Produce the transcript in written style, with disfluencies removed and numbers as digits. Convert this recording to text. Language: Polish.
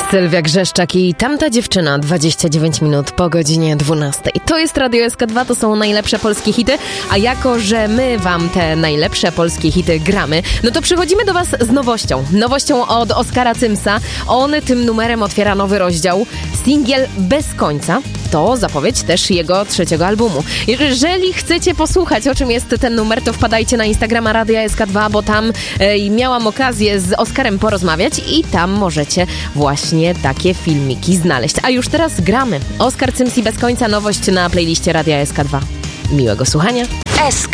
Sylwia Grzeszczak i Tamta dziewczyna, 29 minut po godzinie 12. To jest Radio SK2, to są najlepsze polskie hity, a jako, że my wam te najlepsze polskie hity gramy, no to przychodzimy do was z nowością. Nowością od Oskara Cymsa. On tym numerem otwiera nowy rozdział. Singiel Bez końca to zapowiedź też jego trzeciego albumu. Jeżeli chcecie posłuchać, o czym jest ten numer, to wpadajcie na Instagrama Radia SK2, bo tam miałam okazję z Oskarem porozmawiać i tam możecie właśnie takie filmiki znaleźć. A już teraz gramy. Oskar Cyms i Bez końca, nowość na playliście Radia SK2. Miłego słuchania. SK